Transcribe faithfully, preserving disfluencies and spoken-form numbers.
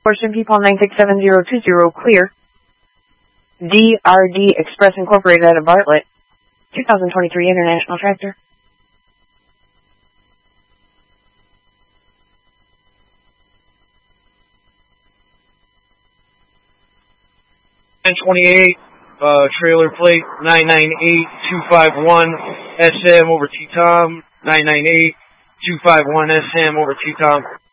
Portion People nine six seven zero two zero, clear. D R D Express Incorporated out of Bartlett. two thousand twenty-three International Tractor. ten twenty-eight, uh, trailer plate nine nine eight two five one S M over T-Tom, nine nine eight two five one S M over T-Tom.